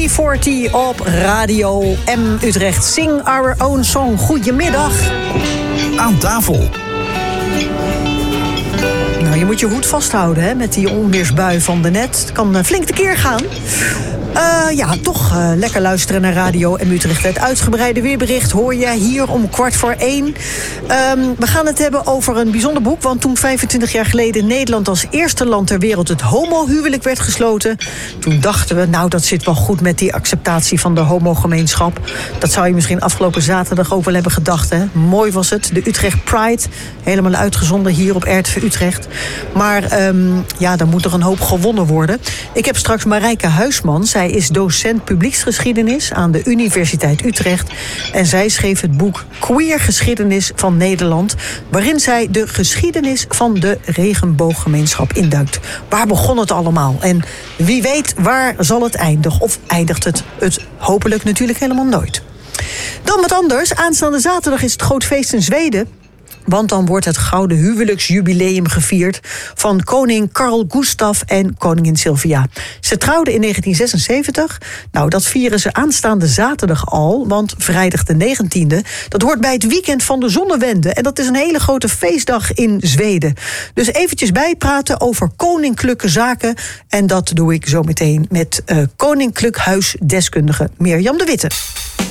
UB40 op Radio M Utrecht. Sing Our Own Song. Goedemiddag. Aan tafel. Nou, je moet je hoed vasthouden hè, met die onweersbui van daarnet. Het kan flink tekeer gaan. Lekker luisteren naar Radio M Utrecht. Het uitgebreide weerbericht hoor je hier om 1:15. We gaan het hebben over een bijzonder boek. Want toen 25 jaar geleden Nederland als eerste land ter wereld het homohuwelijk werd gesloten, toen dachten we, nou, dat zit wel goed met die acceptatie van de homogemeenschap. Dat zou je misschien afgelopen zaterdag ook wel hebben gedacht. Hè? Mooi was het. De Utrecht Pride, helemaal uitgezonden hier op RTV Utrecht. Maar er moet er een hoop gewonnen worden. Ik heb straks Marijke Huisman. Zij is docent publieksgeschiedenis aan de Universiteit Utrecht. En zij schreef het boek Queer Geschiedenis van Nederland, waarin zij de geschiedenis van de regenbooggemeenschap induikt. Waar begon het allemaal? En wie weet, waar zal het eindigen? Of eindigt het hopelijk natuurlijk helemaal nooit. Dan wat anders. Aanstaande zaterdag is het groot feest in Zweden. Want dan wordt het gouden huwelijksjubileum gevierd van koning Carl Gustaf en koningin Sylvia. Ze trouwden in 1976. Nou, dat vieren ze aanstaande zaterdag al, want vrijdag de 19e... dat hoort bij het weekend van de zonnewende. En dat is een hele grote feestdag in Zweden. Dus eventjes bijpraten over koninklijke zaken. En dat doe ik zo meteen met koninklijk huisdeskundige Mirjam de Witte.